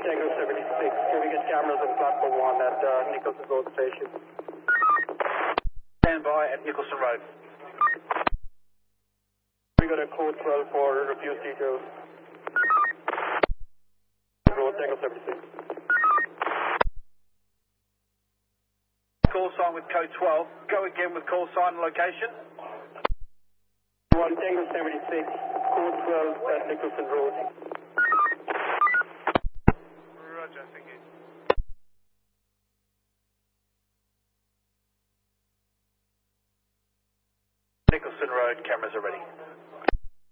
Tango 76, can we get cameras on platform 1 at Nicholson Road Station? Stand by at Nicholson Road. We got a code 12 for refuse details. Road Tango 76. Call sign with code 12. Go again with call sign and location. 1 Tango 76, code 12 at Nicholson Road. Roger, thank you. Nicholson Road, cameras are ready.